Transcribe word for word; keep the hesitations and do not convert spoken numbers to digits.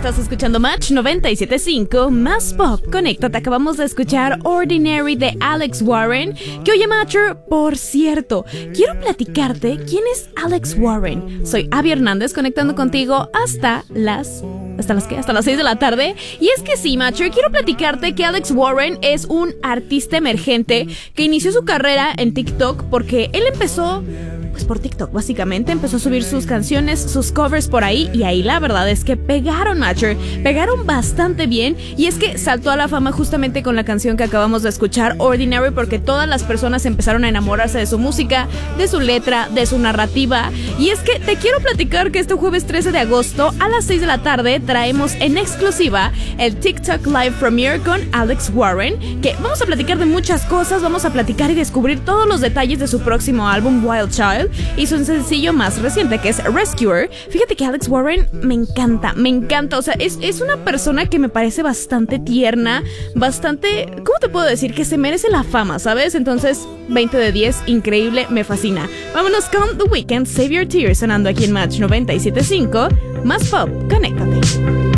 Estás escuchando Match noventa y siete punto cinco, más pop. Conéctate, acabamos de escuchar Ordinary de Alex Warren. Que oye, Matcher, por cierto, quiero platicarte quién es Alex Warren. Soy Abby Hernández, conectando contigo hasta las... ¿Hasta las qué? Hasta las seis de la tarde. Y es que sí, Matcher, quiero platicarte que Alex Warren es un artista emergente que inició su carrera en TikTok porque él empezó... Pues por TikTok, básicamente. Empezó a subir sus canciones, sus covers por ahí. Y ahí la verdad es que pegaron, Matcher. Pegaron bastante bien. Y es que saltó a la fama justamente con la canción que acabamos de escuchar, Ordinary, porque todas las personas empezaron a enamorarse de su música, de su letra, de su narrativa. Y es que te quiero platicar que este jueves trece de agosto a las seis de la tarde traemos en exclusiva el TikTok Live Premiere con Alex Warren, que vamos a platicar de muchas cosas. Vamos a platicar y descubrir todos los detalles de su próximo álbum Wild Child y su sencillo más reciente, que es Rescuer. Fíjate que Alex Warren me encanta, me encanta, o sea, es, es una persona que me parece bastante tierna, bastante, ¿cómo te puedo decir? Que se merece la fama, ¿sabes? Entonces, veinte de diez, increíble, me fascina. Vámonos con The Weeknd, Save Your Tears, sonando aquí en Match noventa y siete punto cinco, más pop, conéctate.